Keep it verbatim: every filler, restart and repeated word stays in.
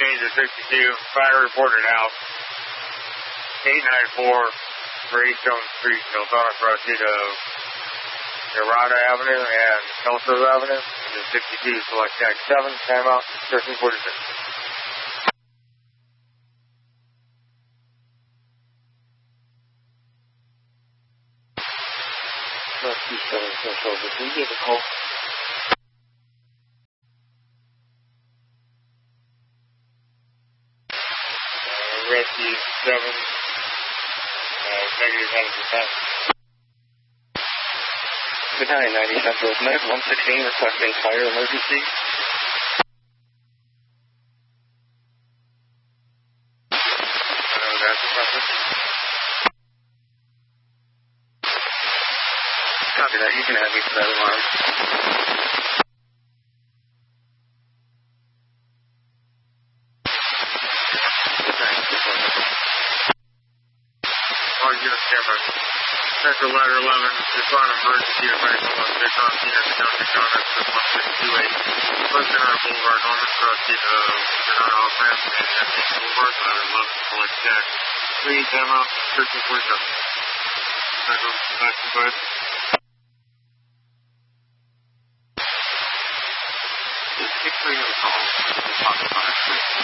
Danger sixty-two, fire reported out. eight ninety-four, Greystone Street, Deltona, proceed to Dorado Avenue and Kelso Avenue. And then sixty-two, select Jack seven, timeout, thirteen forty-six. Rescue seven, Central, can you give a call? Rescue seven, uh, negative ninety percent. Good night, ninety Central, Med one sixteen requesting fire emergency. Uh, that's something. Copy that, you can add me to that alarm. All units camera. Central Ladder eleven, respond emergency to medical on Vicon, Senior County Congress, one six two eight. West Canada Boulevard, Norman, proceed to Canada Off Ramp, and F H Boulevard, Ladder eleven, select Jack three, timeout, thirteen forty-seven. Central, back to bud. Six three of the call.